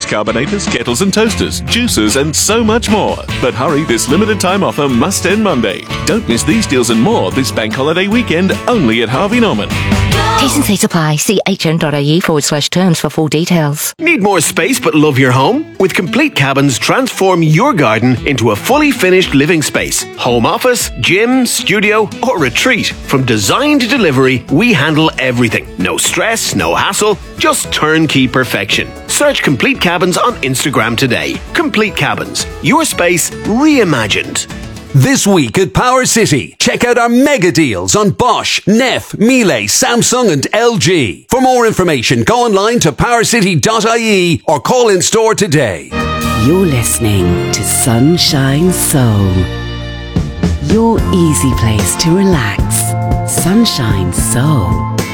carbonators, kettles and toasters, juicers and so much more. But hurry, this limited time offer must end Monday. Don't miss these deals and more this bank holiday weekend only at Harvey Norman. T's and C's apply. See hn.ie/terms for full details. Need more space but love your home? With Complete Cabins, transform your garden into a fully finished living space. Home office, gym, studio or retreat. From design to delivery, we handle everything. No stress, no hassle, just turnkey perfection. Search Complete Cabins on Instagram today. Complete Cabins, your space reimagined. This week at Power City, check out our mega deals on Bosch, Neff, Miele, Samsung and LG. For more information, go online to powercity.ie or call in store today. You're listening to Sunshine Soul, your easy place to relax. Sunshine Soul.